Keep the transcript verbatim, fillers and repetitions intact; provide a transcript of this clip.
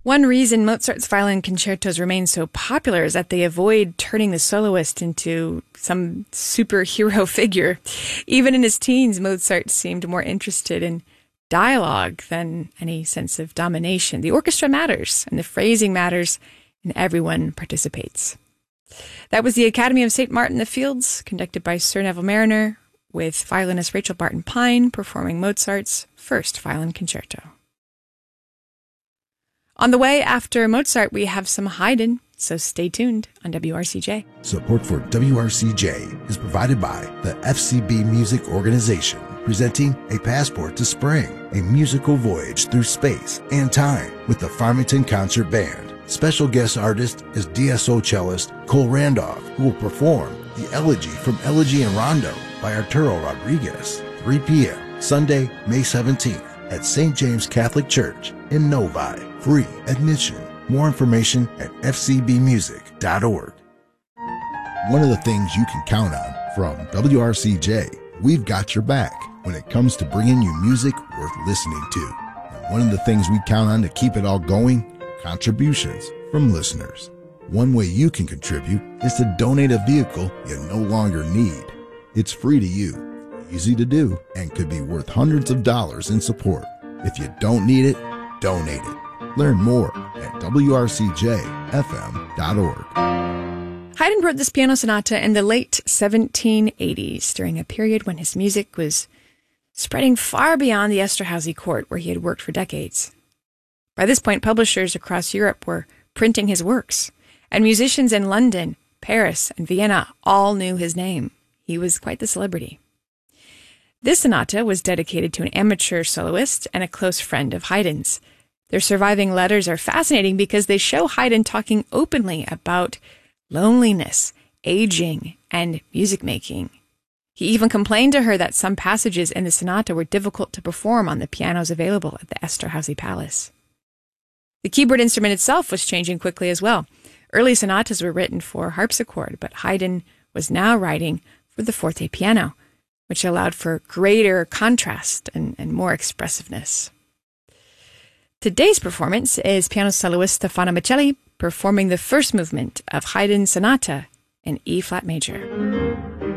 One reason Mozart's violin concertos remain so popular is that they avoid turning the soloist into some superhero figure. Even in his teens, Mozart seemed more interested in dialogue than any sense of domination. The orchestra matters, and the phrasing matters, and everyone participates. That was the Academy of Saint Martin in the Fields, conducted by Sir Neville Marriner, with violinist Rachel Barton Pine performing Mozart's first violin concerto. On the way after Mozart, we have some Haydn, so stay tuned on W R C J. Support for W R C J is provided by the F C B Music Organization, presenting A Passport to Spring, a musical voyage through space and time with the Farmington Concert Band. Special guest artist is D S O cellist Cole Randolph, who will perform the Elegy from Elegy and Rondo by Arturo Rodriguez, three p.m. Sunday, May seventeenth at Saint James Catholic Church in Novi. Free admission. More information at f c b music dot org. One of the things you can count on from W R C J, we've got your back when it comes to bringing you music worth listening to. And one of the things we count on to keep it all going, contributions from listeners. One way you can contribute is to donate a vehicle you no longer need. It's free to you, easy to do, and could be worth hundreds of dollars in support. If you don't need it, donate it. Learn more at w r c j f m dot org. Haydn wrote this piano sonata in the late seventeen eighties, during a period when his music was spreading far beyond the Esterhazy court where he had worked for decades. By this point, publishers across Europe were printing his works, and musicians in London, Paris, and Vienna all knew his name. He was quite the celebrity. This sonata was dedicated to an amateur soloist and a close friend of Haydn's. Their surviving letters are fascinating because they show Haydn talking openly about loneliness, aging, and music making. He even complained to her that some passages in the sonata were difficult to perform on the pianos available at the Esterhazy Palace. The keyboard instrument itself was changing quickly as well. Early sonatas were written for harpsichord, but Haydn was now writing for the forte piano, which allowed for greater contrast and, and more expressiveness. Today's performance is piano soloist Stefano Miceli performing the first movement of Haydn's sonata in E-flat major.